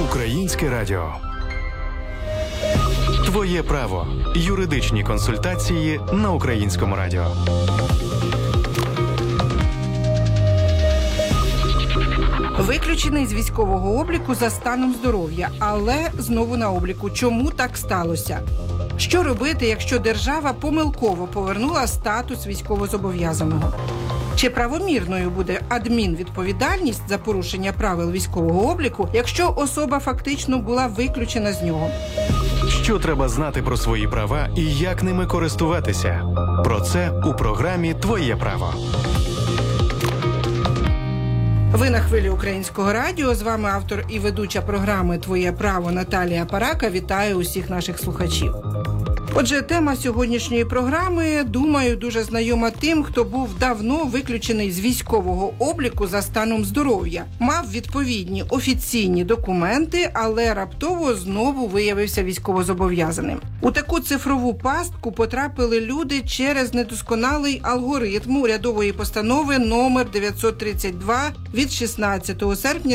Українське радіо. Твоє право. Юридичні консультації на Українському радіо. Виключений з військового обліку за станом здоров'я, але знову на обліку. Чому так сталося? Що робити, якщо держава помилково повернула статус військовозобов'язаного? Чи правомірною буде адмінвідповідальність за порушення правил військового обліку, якщо особа фактично була виключена з нього? Що треба знати про свої права і як ними користуватися? Про це у програмі «Твоє право». Ви на хвилі Українського радіо. З вами автор і ведуча програми «Твоє право» Наталія Парака. Вітаю усіх наших слухачів. Отже, тема сьогоднішньої програми, думаю, дуже знайома тим, хто був давно виключений з військового обліку за станом здоров'я. Мав відповідні офіційні документи, але раптово знову виявився військовозобов'язаним. У таку цифрову пастку потрапили люди через недосконалий алгоритм урядової постанови номер 932 від 16 серпня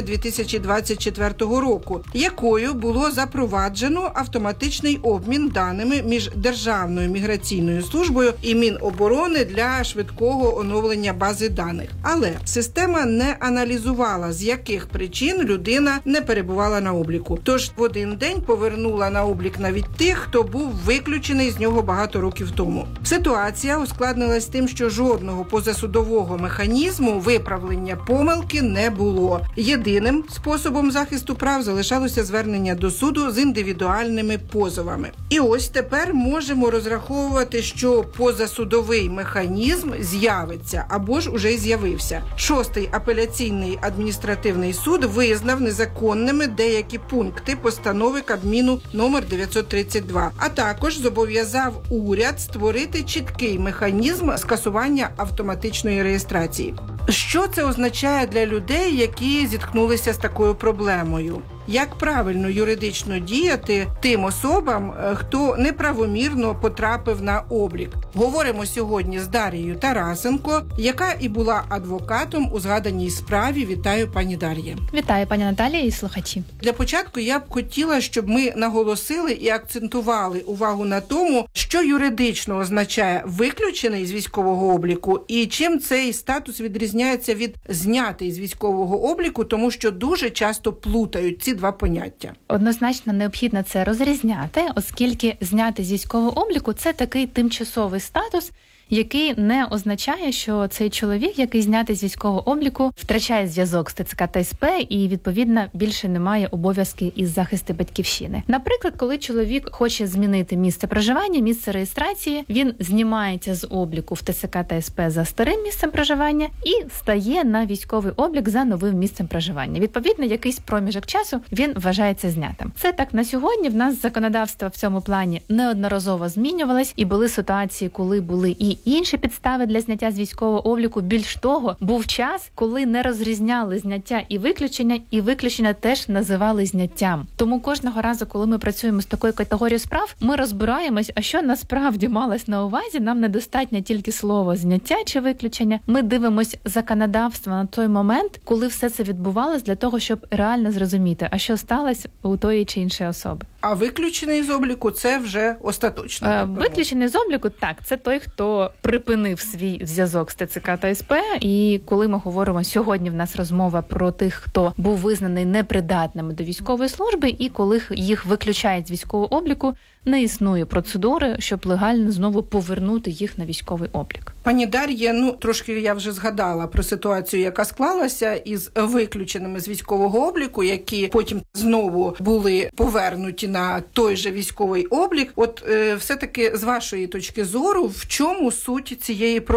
2024 року, якою було запроваджено автоматичний обмін даними між Державною міграційною службою і Міноборони для швидкого оновлення бази даних. Але система не аналізувала, з яких причин людина не перебувала на обліку. Тож в один день повернула на облік навіть тих, хто був виключений з нього багато років тому. Ситуація ускладнилась тим, що жодного позасудового механізму виправлення помилки не було. Єдиним способом захисту прав залишалося звернення до суду з індивідуальними позовами. І ось тепер можемо розраховувати, що позасудовий механізм з'явиться або ж уже з'явився. Шостий апеляційний адміністративний суд визнав незаконними деякі пункти постанови Кабміну номер 932, а також зобов'язав уряд створити чіткий механізм скасування автоматичної реєстрації. Що це означає для людей, які зіткнулися з такою проблемою? Як правильно юридично діяти тим особам, хто неправомірно потрапив на облік? Говоримо сьогодні з Дарією Тарасенко, яка і була адвокатом у згаданій справі. Вітаю, пані Дар'є. Вітаю, пані Наталія і слухачі. Для початку я б хотіла, щоб ми наголосили і акцентували увагу на тому, що юридично означає виключений з військового обліку і чим цей статус відрізняється від знятий з військового обліку, тому що дуже часто плутають ці два поняття. Однозначно необхідно це розрізняти, оскільки зняти з військового обліку – це такий тимчасовий статус, який не означає, що цей чоловік, який знятий з військового обліку, втрачає зв'язок з ТЦК та СП і, відповідно, більше не має обов'язків із захисту батьківщини. Наприклад, коли чоловік хоче змінити місце проживання, місце реєстрації, він знімається з обліку в ТЦК та СП за старим місцем проживання і стає на військовий облік за новим місцем проживання. Відповідно, якийсь проміжок часу він вважається знятим. Це так на сьогодні. В нас законодавство в цьому плані неодноразово змінювалось, і були ситуації, коли були і інші підстави для зняття з військового обліку. Більш того, був час, коли не розрізняли зняття і виключення теж називали зняттям. Тому кожного разу, коли ми працюємо з такою категорією справ, ми розбираємось, а що насправді малось на увазі. Нам недостатньо тільки слово зняття чи виключення. Ми дивимось законодавство на той момент, коли все це відбувалось, для того, щоб реально зрозуміти, а що сталося у тої чи іншої особи. А виключений з обліку – це вже остаточно? Виключений з обліку – так, це той, хто припинив свій зв'язок з ТЦК та СП. І коли ми говоримо, сьогодні в нас розмова про тих, хто був визнаний непридатними до військової служби, і коли їх виключають з військового обліку, не існує процедури, щоб легально знову повернути їх на військовий облік. Пані Дар'є, трошки я вже згадала про ситуацію, яка склалася із виключеними з військового обліку, які потім знову були повернуті на той же військовий облік. От все-таки з вашої точки зору, в чому суть цієї проблеми?